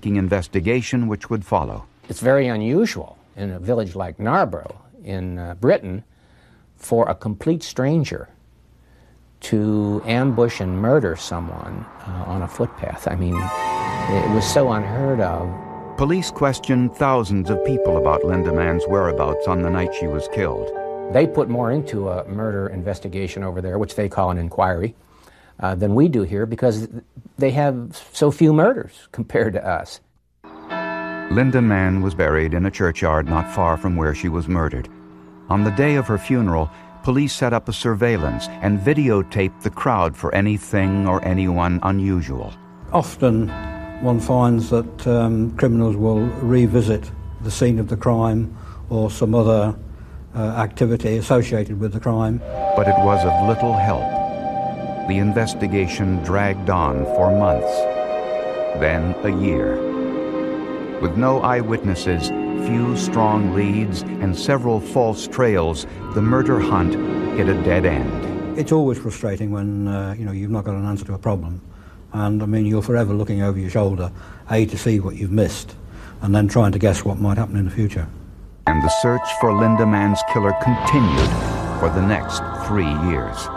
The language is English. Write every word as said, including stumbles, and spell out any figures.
painstaking investigation which would follow. It's very unusual in a village like Narborough in uh, Britain for a complete stranger to ambush and murder someone uh, on a footpath. I mean, it was so unheard of. Police questioned thousands of people about Linda Mann's whereabouts on the night she was killed. They put more into a murder investigation over there, which they call an inquiry, uh, than we do here because they have so few murders compared to us. Linda Mann was buried in a churchyard not far from where she was murdered. On the day of her funeral, police set up a surveillance and videotaped the crowd for anything or anyone unusual. Often one finds that um, criminals will revisit the scene of the crime or some other uh, activity associated with the crime. But it was of little help. The investigation dragged on for months, then a year. With no eyewitnesses, few strong leads, and several false trails, the murder hunt hit a dead end. It's always frustrating when uh, you know you've not got an answer to a problem. And I mean, you're forever looking over your shoulder, A, to see what you've missed, and then trying to guess what might happen in the future. And the search for Linda Mann's killer continued for the next three years.